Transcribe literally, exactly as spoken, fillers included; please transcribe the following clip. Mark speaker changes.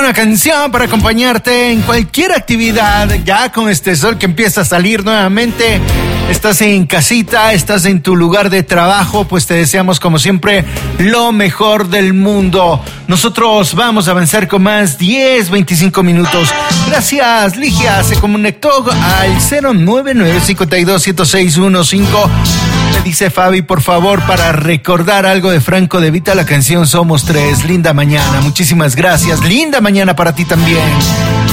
Speaker 1: buena canción para acompañarte en cualquier actividad. Ya con este sol que empieza a salir nuevamente, estás en casita, estás en tu lugar de trabajo, pues te deseamos como siempre lo mejor del mundo. Nosotros vamos a avanzar con más diez, veinticinco minutos. Gracias, Ligia, se conectó al cero nueve nueve cinco dos siete seis uno cinco. Me dice Fabi, por favor, para recordar algo de Franco De Vita, la canción Somos Tres. Linda mañana, muchísimas gracias. Linda mañana para ti también.